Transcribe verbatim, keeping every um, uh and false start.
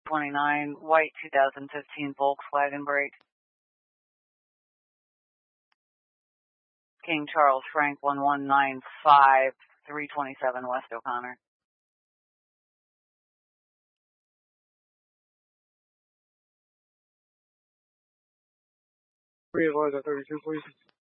twenty-nine, white two thousand fifteen Volkswagen break. King Charles Frank one one nine five, three twenty-seven West O'Connor. Realize at thirty-two, please.